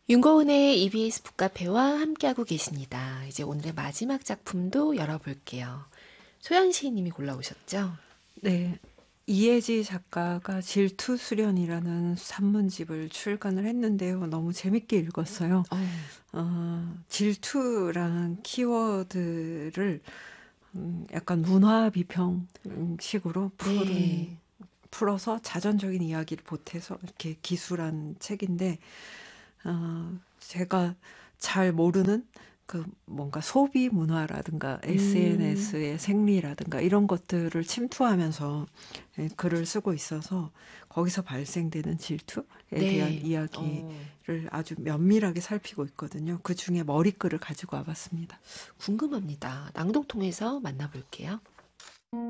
윤고은의 EBS 북카페와 함께하고 계십니다. 이제 오늘의 마지막 작품도 열어볼게요. 소연 시인님이 골라오셨죠? 네. 이혜지 작가가 질투 수련이라는 산문집을 출간을 했는데요. 너무 재밌게 읽었어요. 어, 질투라는 키워드를 약간 문화 비평식으로 네. 풀어서 자전적인 이야기를 보태서 이렇게 기술한 책인데, 제가 잘 모르는 그 뭔가 소비 문화라든가 음, SNS의 생리라든가 이런 것들을 침투하면서 글을 쓰고 있어서 거기서 발생되는 질투에 대한 네. 이야기를 아주 면밀하게 살피고 있거든요. 그 중에 머리글을 가지고 와봤습니다. 궁금합니다. 낭독 통해서 만나볼게요.